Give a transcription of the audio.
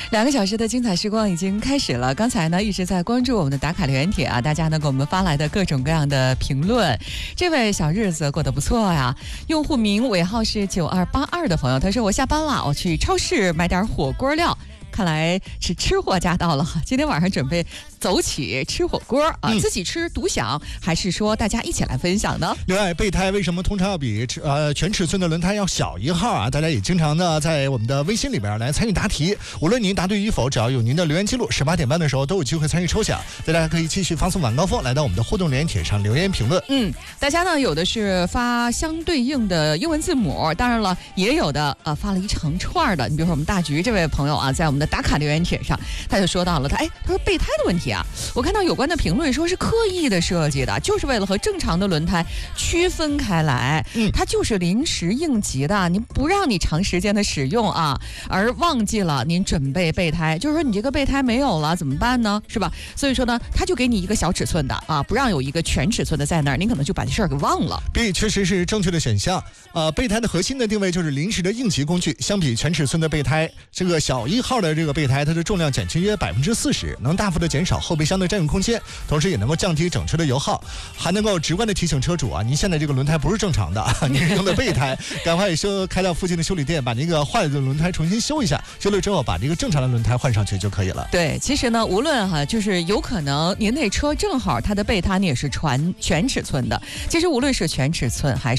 2个小时的精彩时光已经开始了。刚才呢一直在关注我们的打卡留言帖啊，大家呢给我们发来的各种各样的评论。这位小日子过得不错呀，用户名尾号是9282的朋友，他说我下班了，我去超市买点火锅料。看来是吃货驾到了，今天晚上准备走起吃火锅啊，自己吃独享，还是说大家一起来分享呢？ 另外，备胎为什么通常要比全尺寸的轮胎要小1号啊？大家也经常呢在我们的微信里边来参与答题，无论您答对与否，只要有您的留言记录，18点半的时候都有机会参与抽奖。大家可以继续发送晚高峰来到我们的互动留言帖上留言评论。 大家呢有的是发相对应的英文字母，当然了，也有的发了一长串的。你比如说我们大橘这位朋友啊，在我们的打卡留言帖上，他就说到了他说备胎的问题啊，我看到有关的评论说是刻意的设计的，就是为了和正常的轮胎区分开来，它就是临时应急的，您不让你长时间的使用啊，而忘记了您准备备胎，就是说你这个备胎没有了怎么办呢？是吧？所以说呢，他就给你一个小尺寸的啊，不让有一个全尺寸的在那儿，您可能就把这事儿给忘了。 B 确实是正确的选项。备胎的核心的定位就是临时的应急工具，相比全尺寸的备胎，这个小1号的这个备胎，它的重量减轻约40%，能大幅的减少后备箱的占用空间，同时也能够降低整车的油耗，还能够直观的提醒车主啊，您现在这个轮胎不是正常的，您是用的备胎，赶快开到附近的修理店，把那个坏了的轮胎重新修一下，修了之后把这个正常的轮胎换上去就可以了。 对，其实呢，无论就是有可能您那车正好它的备胎也是全尺寸的，其实无论是全尺寸还是